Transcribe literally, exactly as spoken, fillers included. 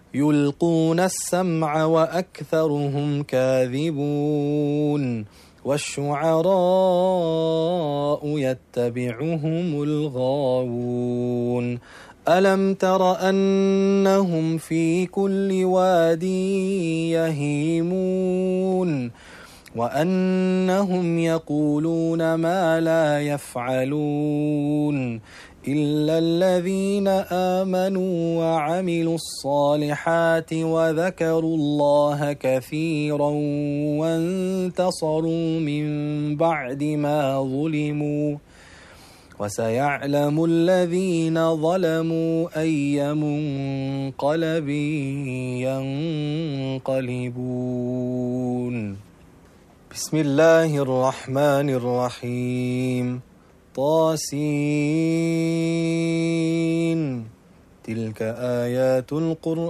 يلقون السمع وأكثرهم كاذبون والشعراء يتبعهم الغاوون ألم تر أنهم في كل واد يهيمون وأنهم يقولون ما لا يفعلون إلا الذين آمنوا وعملوا الصالحات وذكروا الله كثيرا وانتصروا من بعد ما ظلموا وسيعلم الذين ظلموا أي منقلب ينقلبون. بسم الله الرحمن الرحيم. طاسين. تلك آيات القرآن